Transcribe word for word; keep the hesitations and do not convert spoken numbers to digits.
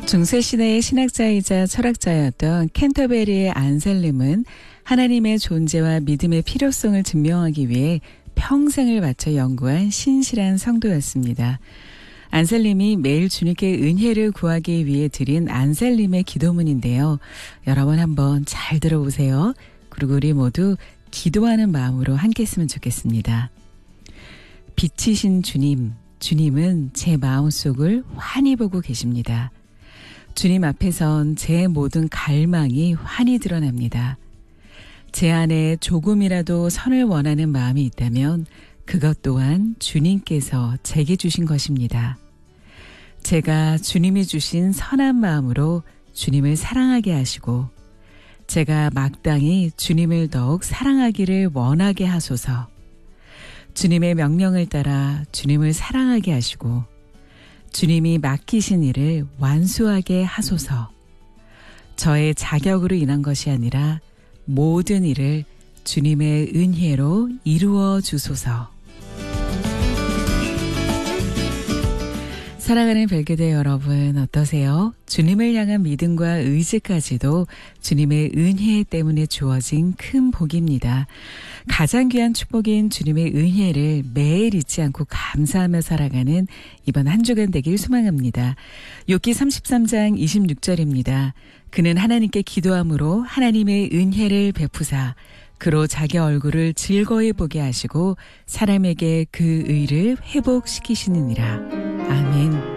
중세시대의 신학자이자 철학자였던 캔터베리의 안셀림은 하나님의 존재와 믿음의 필요성을 증명하기 위해 평생을 바쳐 연구한 신실한 성도였습니다. 안셀림이 매일 주님께 은혜를 구하기 위해 드린 안셀림의 기도문인데요. 여러분 한번 잘 들어보세요. 그리고 우리 모두 기도하는 마음으로 함께 했으면 좋겠습니다. 빛이신 주님, 주님은 제 마음속을 환히 보고 계십니다. 주님 앞에선 제 모든 갈망이 환히 드러납니다. 제 안에 조금이라도 선을 원하는 마음이 있다면 그것 또한 주님께서 제게 주신 것입니다. 제가 주님이 주신 선한 마음으로 주님을 사랑하게 하시고 제가 마땅히 주님을 더욱 사랑하기를 원하게 하소서. 주님의 명령을 따라 주님을 사랑하게 하시고 주님이 맡기신 일을 완수하게 하소서. 저의 자격으로 인한 것이 아니라 모든 일을 주님의 은혜로 이루어 주소서. 사랑하는 벨그대 여러분 어떠세요? 주님을 향한 믿음과 의지까지도 주님의 은혜 때문에 주어진 큰 복입니다. 가장 귀한 축복인 주님의 은혜를 매일 잊지 않고 감사하며 살아가는 이번 한 주간 되길 소망합니다. 욥기 삼십삼 장 이십육 절입니다. 그는 하나님께 기도함으로 하나님의 은혜를 베푸사 그로 자기 얼굴을 즐거이 보게 하시고 사람에게 그 의를 회복시키시느니라. 아멘.